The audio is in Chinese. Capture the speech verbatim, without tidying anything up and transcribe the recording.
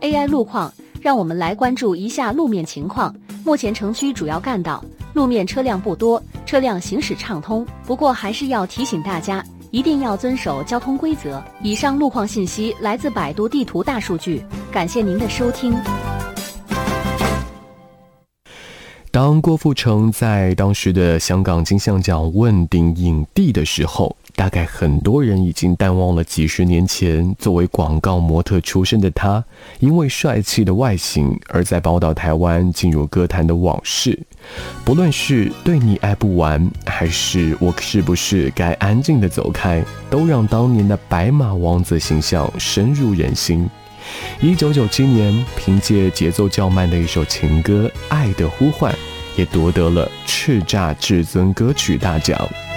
A I 路况，让我们来关注一下路面情况。目前城区主要干道路面车辆不多，车辆行驶畅通，不过还是要提醒大家，一定要遵守交通规则。以上路况信息来自百度地图大数据，感谢您的收听。 当郭富城在当时的香港金像奖问鼎影帝的时候，大概很多人已经淡忘了几十年前作为广告模特出身的他，因为帅气的外形而在宝岛台湾进入歌坛的往事。不论是对你爱不完，还是我是不是该安静的走开，都让当年的白马王子形象深入人心。一九九七年，凭借节奏较慢的一首情歌《爱的呼唤》，也夺得了叱咤至尊歌曲大奖。